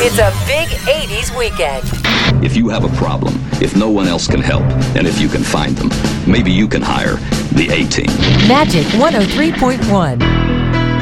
It's a big 80s weekend. If you have a problem, if no one else can help, and if you can find them, maybe you can hire the A-Team. Magic 103.1.